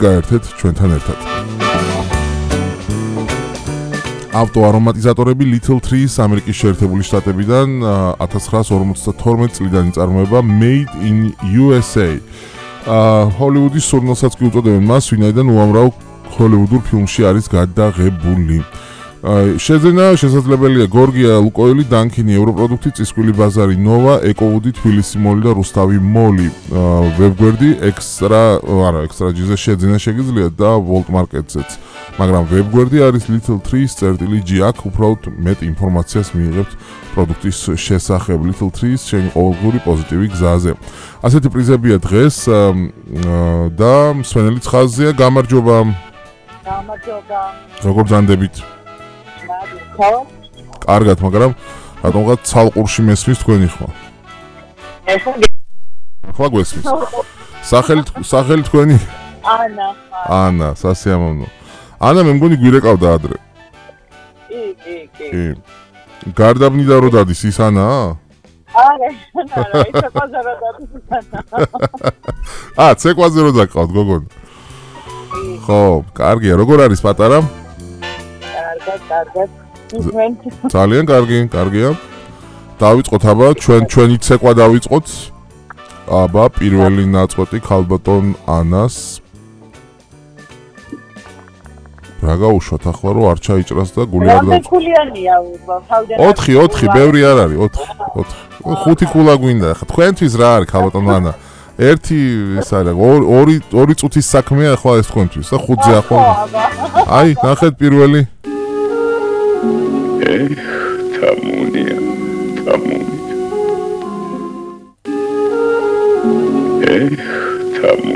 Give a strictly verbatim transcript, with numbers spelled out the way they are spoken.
გაერთეთ ჩვენთან ერთად. ავტოარომატიზატორები Little Trees ამერიკის შეერთებული შტატებიდან ათას ცხრაას ორმოცდათორმეტ წლიდან იწარმოება Made in U S A. ჰოლივუდის სურნელსაც კი უწოდებენ მას, ვინაიდან უამრავ ჰოლივუდურ ფილმში არის გადაღებული. შეძენა შესაძლებელია გორგია ლუკოილი, დანქინი, ევროპროდუქტი, წისქვილი ბაზარი, ნოვა, ეკოვუდი, თბილისი მოლი და რუსთავი მოლი. ვებგვერდი ექსტრა, არა, ექსტრა ჯიზე შეძენა შეგიძლიათ და ვოლტ მარკეტზეც. მაგრამ ვებგვერდი არის little trees წერტილი ჯი. აქ უბრალოდ მეტ ინფორმაციას მიიღებთ პროდუქტის შესახებ. Little Trees შენი ყოველგვარი პოზიტივი გზაზე. ასეთი პრიზებია დღეს და მსვენელი ხაზია. გამარჯობა. გამარჯობა. როგორ ბრძანდებით? კარგად, მაგრამ რატომღაც ცალყურში მესმის თქვენი ხმა? ახლა გვესმის. სახელი სახელი თქვენი? ანა. ანა, სასიამოვნო. ანა მე მგონი გვირეკავდა ადრე. კი, კი, კი. კი. გარდაბნიდა რო დადის ის ანაა? არა, არა, ის ყვაზე რო დადის ის ანა. აა, ცეკვაზე რო დაკავთ, გოგონა. ხო, კარგია, როგორ არის პატარა? კარგად, კარგად. ისმენ. ძალიან კარგი, კარგია. დავიწყოთ აბა, ჩვენ ჩვენი ცეკვა დავიწყოთ. აბა, პირველი ნაწყვეტი ქალბატონ ანას. რა გაუშვათ ახლა რომ არ ჩაიჭრას და გული არ და ქულიანია თავიდან. ოთხი, ოთხი, ბევრი არ არის, ოთხი, ოთხი. ხუთი ქულა გვინდა. ახლა თქვენთვის რა არის ქალბატონ ანა? ერთი ეს არის, ორი ორი წუთის საქმეა ახლა ეს თქვენთვის და ხუთზე ახლა. აი, ნახეთ პირველი. ეხ, თამუნია, თამუნია. ეხ, თამუნია.